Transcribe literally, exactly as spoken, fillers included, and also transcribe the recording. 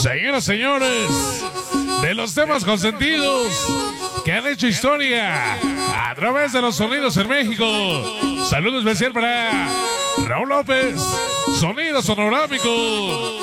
Señoras, señores, de los temas consentidos que han hecho historia a través de los sonidos en México. Saludo especial para Raúl López, Sonido Sonorámico.